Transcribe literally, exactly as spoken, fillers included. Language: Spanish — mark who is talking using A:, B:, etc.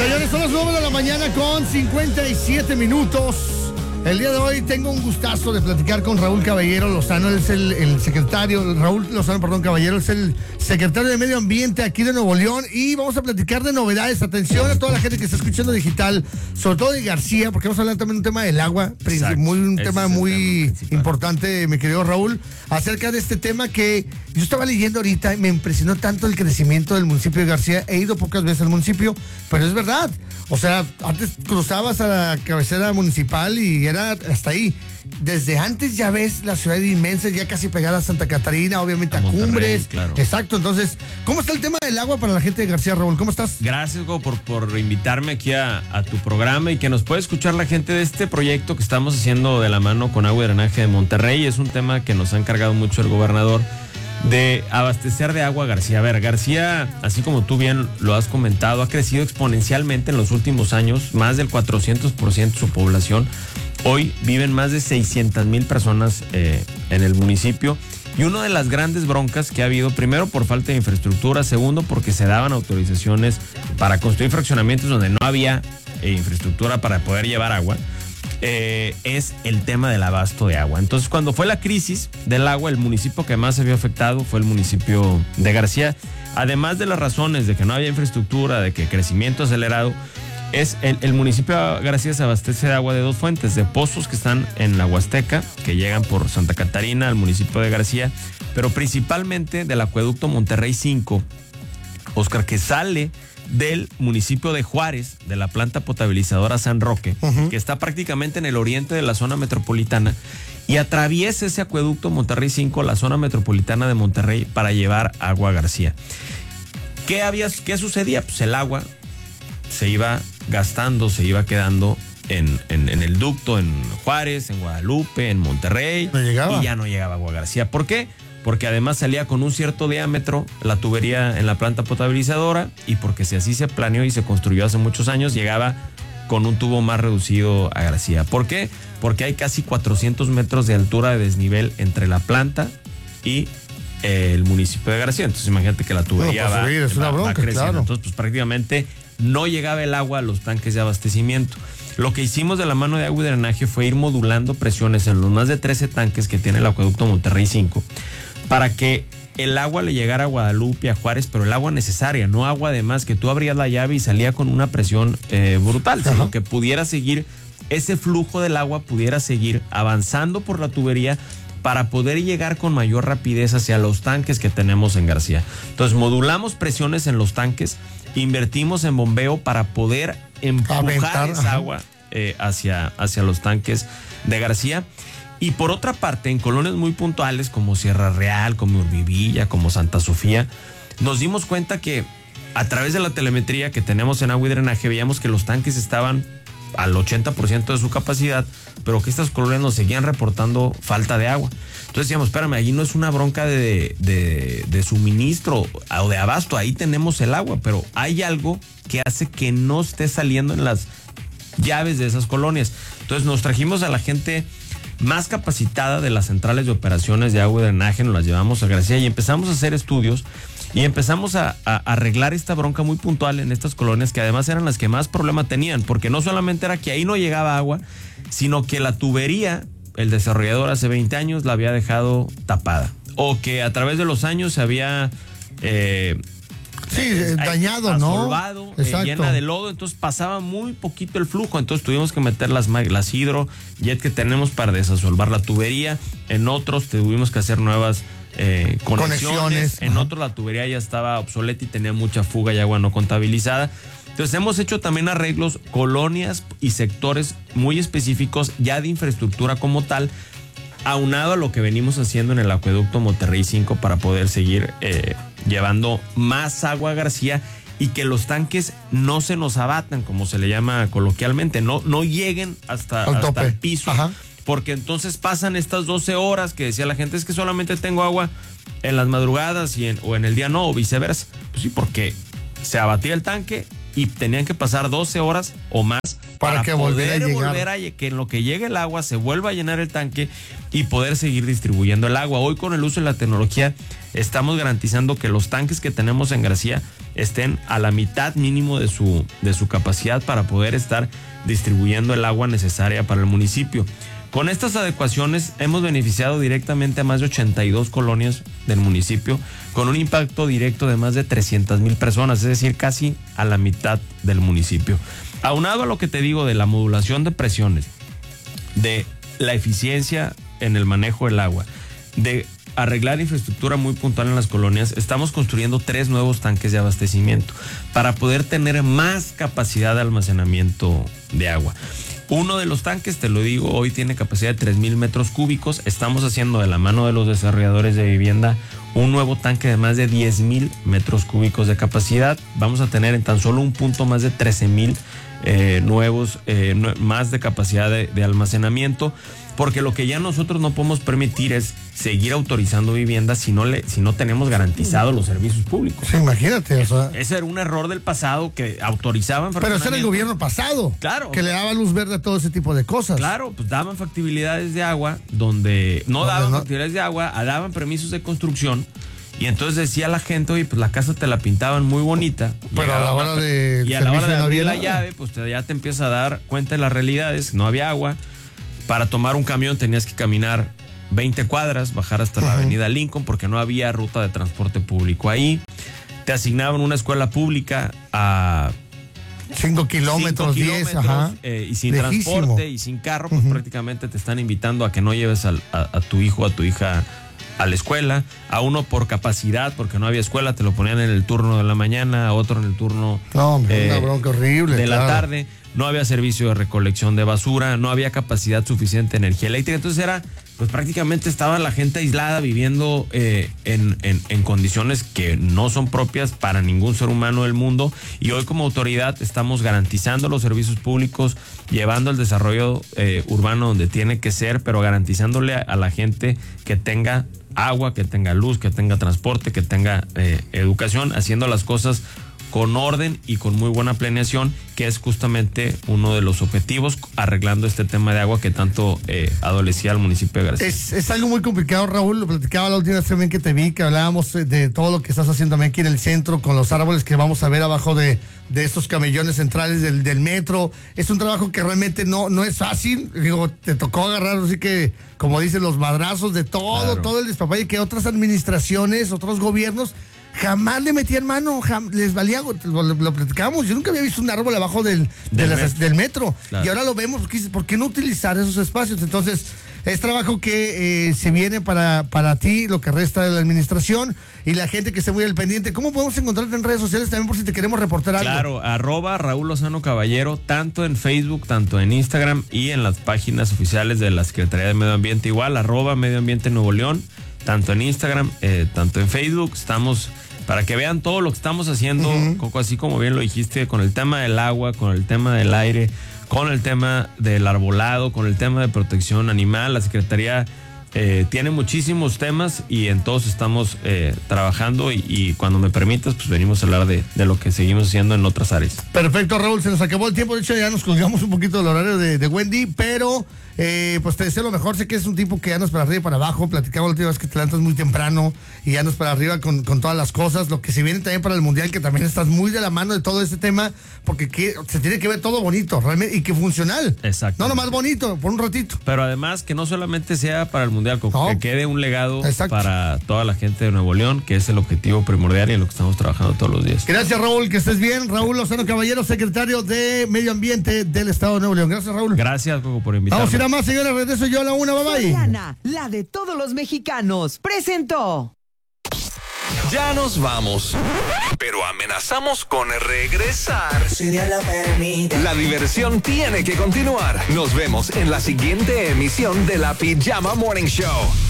A: Señores, son las nueve de la mañana con cincuenta y siete minutos. El día de hoy tengo un gustazo de platicar con Raúl Caballero Lozano. Él es el, el secretario, Raúl Lozano, perdón, Caballero, es el secretario de Medio Ambiente aquí de Nuevo León. Y vamos a platicar de novedades. Atención a toda la gente que está escuchando digital, sobre todo de García, porque vamos a hablar también de un tema del agua, muy, un Ese tema muy tema importante, mi querido Raúl, acerca de este tema que yo estaba leyendo ahorita y me impresionó tanto el crecimiento del municipio de García. He ido pocas veces al municipio, pero es verdad. O sea, antes cruzabas a la cabecera municipal y era hasta ahí. Desde antes ya ves la ciudad inmensa, ya casi pegada a Santa Catarina, obviamente a, a Cumbres. Claro. Exacto, entonces, ¿cómo está el tema del agua para la gente de García, Raúl? ¿Cómo estás?
B: Gracias, Go, por, por invitarme aquí a, a tu programa y que nos puede escuchar la gente de este proyecto que estamos haciendo de la mano con Agua y Drenaje de Monterrey. Es un tema que nos ha encargado mucho el gobernador, de abastecer de agua a García. A ver, García, así como tú bien lo has comentado, ha crecido exponencialmente en los últimos años, más del cuatrocientos por ciento su población. Hoy viven más de seiscientas mil personas eh, en el municipio. Y una de las grandes broncas que ha habido, primero por falta de infraestructura, segundo porque se daban autorizaciones para construir fraccionamientos donde no había eh, infraestructura para poder llevar agua. Eh, es el tema del abasto de agua. Entonces, cuando fue la crisis del agua, el municipio que más se vio afectado fue el municipio de García. Además de las razones de que no había infraestructura, de que crecimiento acelerado, es el, el municipio de García se abastece de agua de dos fuentes, de pozos que están en la Huasteca, que llegan por Santa Catarina al municipio de García, pero principalmente del acueducto Monterrey cinco, Oscar, que sale del municipio de Juárez, de la planta potabilizadora San Roque, uh-huh. que está prácticamente en el oriente de la zona metropolitana, y atraviesa ese acueducto Monterrey cinco, la zona metropolitana de Monterrey, para llevar agua a García. ¿Qué, había, qué sucedía? Pues el agua se iba gastando, se iba quedando en, en, en el ducto en Juárez, en Guadalupe, en Monterrey,
A: no llegaba.
B: Y ya no llegaba agua a García. ¿Por qué? Porque además salía con un cierto diámetro la tubería en la planta potabilizadora, y porque si así se planeó y se construyó hace muchos años, llegaba con un tubo más reducido a García. ¿Por qué? Porque hay casi cuatrocientos metros de altura de desnivel entre la planta y eh, el municipio de García. Entonces imagínate que la tubería
A: no, pues,
B: va,
A: subir, es
B: va,
A: una bronca,
B: va creciendo.
A: Claro.
B: Entonces pues prácticamente no llegaba el agua a los tanques de abastecimiento. Lo que hicimos de la mano de Agua y Drenaje fue ir modulando presiones en los más de trece tanques que tiene el acueducto Monterrey cinco, para que el agua le llegara a Guadalupe, a Juárez, pero el agua necesaria, no agua de más, que tú abrías la llave y salía con una presión eh, brutal, sino uh-huh. que pudiera seguir, ese flujo del agua pudiera seguir avanzando por la tubería para poder llegar con mayor rapidez hacia los tanques que tenemos en García. Entonces modulamos presiones en los tanques, invertimos en bombeo para poder empujar Aventar, esa ajá. agua eh, hacia, hacia los tanques de García. Y por otra parte, en colonias muy puntuales como Sierra Real, como Urbivilla, como Santa Sofía, nos dimos cuenta que a través de la telemetría que tenemos en Agua y Drenaje veíamos que los tanques estaban al ochenta por ciento de su capacidad, pero que estas colonias nos seguían reportando falta de agua. Entonces decíamos, espérame, allí no es una bronca de, de, de suministro o de abasto, ahí tenemos el agua, pero hay algo que hace que no esté saliendo en las llaves de esas colonias. Entonces nos trajimos a la gente más capacitada de las centrales de operaciones de agua y drenaje, nos las llevamos a García y empezamos a hacer estudios y empezamos a, a arreglar esta bronca muy puntual en estas colonias, que además eran las que más problema tenían, porque no solamente era que ahí no llegaba agua, sino que la tubería, el desarrollador hace veinte años la había dejado tapada, o que a través de los años se había eh,
A: Sí, eh, dañado, ¿no?
B: Eh, llena de lodo, entonces pasaba muy poquito el flujo, entonces tuvimos que meter las, las hidro jet que tenemos para desasolvar la tubería. En otros tuvimos que hacer nuevas eh, conexiones, conexiones. En Ajá. otros la tubería ya estaba obsoleta y tenía mucha fuga y agua no contabilizada. Entonces hemos hecho también arreglos, colonias y sectores muy específicos ya de infraestructura como tal, aunado a lo que venimos haciendo en el acueducto Monterrey cinco para poder seguir eh, llevando más agua a García y que los tanques no se nos abatan, como se le llama coloquialmente, no, no lleguen hasta, hasta el piso. Ajá. Porque entonces pasan estas doce horas que decía la gente, es que solamente tengo agua en las madrugadas y en, o en el día no, o viceversa. Pues sí, porque se abatía el tanque y tenían que pasar doce horas o más
A: para,
B: para
A: que
B: poder
A: volver a llegar.
B: volver a que en lo que llegue el agua se vuelva a llenar el tanque y poder seguir distribuyendo el agua. Hoy, con el uso de la tecnología, estamos garantizando que los tanques que tenemos en García estén a la mitad mínimo de su, de su capacidad para poder estar distribuyendo el agua necesaria para el municipio. Con estas adecuaciones hemos beneficiado directamente a más de ochenta y dos colonias del municipio, con un impacto directo de más de trescientas mil personas, es decir, casi a la mitad del municipio. Aunado a lo que te digo de la modulación de presiones, de la eficiencia en el manejo del agua, de arreglar infraestructura muy puntual en las colonias, estamos construyendo tres nuevos tanques de abastecimiento para poder tener más capacidad de almacenamiento de agua. Uno de los tanques, te lo digo, hoy tiene capacidad de tres mil metros cúbicos. Estamos haciendo de la mano de los desarrolladores de vivienda un nuevo tanque de más de diez mil metros cúbicos de capacidad. Vamos a tener en tan solo un punto más de trece mil eh, nuevos, eh, más de capacidad de, de almacenamiento, porque lo que ya nosotros no podemos permitir es seguir autorizando viviendas si no le, si no tenemos garantizados los servicios públicos.
A: Sí, imagínate, o sea.
B: Ese era un error del pasado, que autorizaban.
A: Pero ese era el gobierno pasado.
B: Claro.
A: Que le daba luz verde a todo ese tipo de cosas.
B: Claro, pues daban factibilidades de agua donde no
A: Donde
B: daban
A: no.
B: factibilidades de agua, daban permisos de construcción. Y entonces decía la gente, oye, pues la casa te la pintaban muy bonita.
A: Pero a la hora de
B: Y a la hora de
A: no
B: abrir
A: había
B: la
A: nada.
B: llave, pues te, ya te empiezas a dar cuenta de las realidades. No había agua. Para tomar un camión tenías que caminar veinte cuadras, bajar hasta la avenida Lincoln, porque no había ruta de transporte público ahí. Te asignaban una escuela pública a
A: Cinco kilómetros,
B: cinco
A: diez,
B: kilómetros,
A: ajá.
B: eh, y sin
A: Lejísimo.
B: transporte y sin carro, pues prácticamente te están invitando a que no lleves al- a, a tu hijo o a tu hija a la escuela. A uno por capacidad, porque no había escuela, te lo ponían en el turno de la mañana, a otro en el turno
A: No, hombre,
B: eh,
A: una bronca horrible.
B: de la
A: claro.
B: tarde. No había servicio de recolección de basura, no había capacidad suficiente de energía eléctrica. Entonces era, pues prácticamente estaba la gente aislada viviendo eh, en, en, en condiciones que no son propias para ningún ser humano del mundo. Y hoy, como autoridad, estamos garantizando los servicios públicos, llevando el desarrollo eh, urbano donde tiene que ser, pero garantizándole a, a la gente que tenga agua, que tenga luz, que tenga transporte, que tenga eh, educación, haciendo las cosas con orden y con muy buena planeación, que es justamente uno de los objetivos, arreglando este tema de agua que tanto eh, adolecía al municipio de García.
A: Es, es algo muy complicado, Raúl. Lo platicaba la última vez también que te vi, que hablábamos eh, de todo lo que estás haciendo también aquí en el centro, con los árboles que vamos a ver abajo de, de estos camellones centrales del, del metro. Es un trabajo que realmente no, no es fácil. Digo, te tocó agarrar, así que, como dicen, los madrazos de todo,
B: Claro.
A: todo el despapalle que otras administraciones, otros gobiernos jamás le metían mano, jam- les valía, lo, lo platicábamos. Yo nunca había visto un árbol abajo del, de
B: Del
A: las-
B: metro.
A: del metro.
B: Claro.
A: Y ahora lo vemos, porque dices, ¿por qué no utilizar esos espacios? Entonces, es trabajo que eh, se viene para, para ti, lo que resta de la administración y la gente que esté muy al pendiente. ¿Cómo podemos encontrarte en redes sociales también por si te queremos reportar algo?
B: Claro, arroba Raúl Lozano Caballero, tanto en Facebook, tanto en Instagram y en las páginas oficiales de la Secretaría de Medio Ambiente, igual, arroba Medio Ambiente Nuevo León, tanto en Instagram, eh, tanto en Facebook. Estamos para que vean todo lo que estamos haciendo,
A: Ujú.
B: Coco, así como bien lo dijiste, con el tema del agua, con el tema del aire, con el tema del arbolado, con el tema de protección animal. La Secretaría eh, tiene muchísimos temas y en todos estamos eh, trabajando y, y cuando me permitas, pues venimos a hablar de, de lo que seguimos haciendo en otras áreas.
A: Perfecto, Raúl, se nos acabó el tiempo. De hecho, ya nos colgamos un poquito del horario de, de Wendy, pero eh, pues te deseo lo mejor. Sé que es un tipo que andas para arriba y para abajo. Platicamos la última vez que te levantas muy temprano y andas para arriba con, con todas las cosas. Lo que se viene también para el Mundial, que también estás muy de la mano de todo este tema, porque que, se tiene que ver todo bonito realmente y que funcional.
B: Exacto.
A: No nomás bonito, por un ratito.
B: Pero además que no solamente sea para el Mundial, Coco,
A: No.
B: que quede un legado
A: Exacto.
B: para toda la gente de Nuevo León, que es el objetivo primordial y en lo que estamos trabajando todos los días.
A: Gracias, Raúl, que estés bien. Raúl Lozano Caballero, secretario de Medio Ambiente del Estado de Nuevo León. Gracias, Raúl.
B: Gracias, Coco, por invitarme.
A: Vamos a ir a más, señores. Regreso yo a la una. Bye bye.
C: Soriana, la de todos los mexicanos, presentó.
D: Ya nos vamos, pero amenazamos con regresar.
E: Si Dios lo permite.
D: La diversión tiene que continuar. Nos vemos en la siguiente emisión de la Pijama Morning Show.